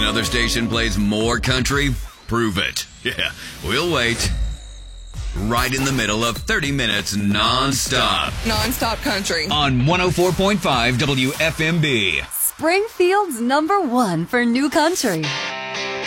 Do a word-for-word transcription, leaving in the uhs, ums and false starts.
another station plays more country? Prove it. Yeah, we'll wait. Right in the middle of thirty minutes non-stop. Non-stop country. On one oh four point five W F M B. Springfield's number one for new country.